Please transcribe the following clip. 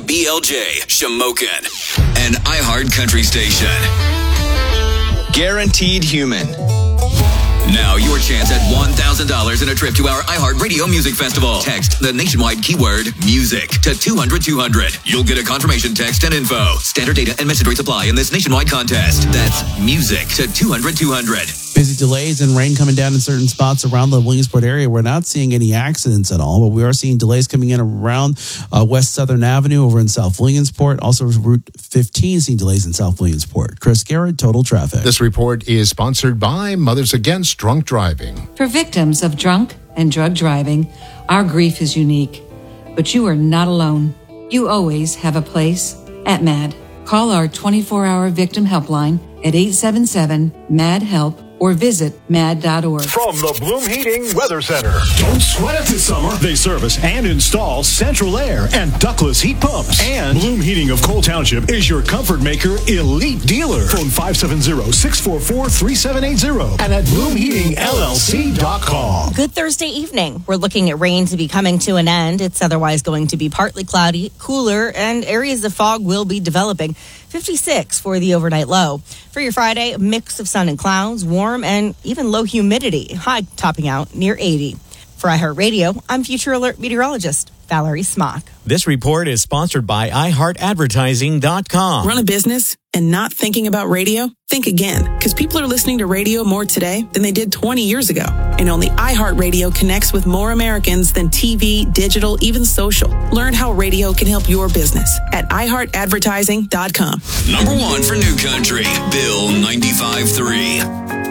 WBLJ, Shamokin, an iHeart Country station. Guaranteed Human. Now your chance at $1,000 in a trip to our iHeart Radio Music Festival. Text the nationwide keyword music to 200-200. You'll get a confirmation text and info. Standard data and message rate supply in this nationwide contest. That's music to 200-200. Busy delays and rain coming down in certain spots around the Williamsport area. We're not seeing any accidents at all, but we are seeing delays coming in around West Southern Avenue over in South Williamsport. Also, Route 15 seeing delays in South Williamsport. Chris Garrett, Total Traffic. This report is sponsored by Mothers Against Drunk Driving. For victims of drunk and drug driving, our grief is unique, but you are not alone. You always have a place at MAD. Call our 24-hour victim helpline at 877-MAD-HELP or visit mad.org. From the Bloom Heating Weather Center. Don't sweat it this summer. They service and install central air and ductless heat pumps. And Bloom Heating of Cole Township is your comfort maker elite dealer. Phone 570-644-3780 and at bloomheatingllc.com. Good Thursday evening. We're looking at rain to be coming to an end. It's otherwise going to be partly cloudy, cooler, and areas of fog will be developing. 56 for the overnight low. For your Friday, a mix of sun and clouds, warm and even low humidity. High topping out near 80. For iHeartRadio, I'm Future Alert meteorologist Valerie Smock. This report is sponsored by iHeartAdvertising.com. Run a business and not thinking about radio? Think again, because people are listening to radio more today than they did 20 years ago. And only iHeartRadio connects with more Americans than TV, digital, even social. Learn how radio can help your business at iHeartAdvertising.com. Number one for New Country, Bill 95.3.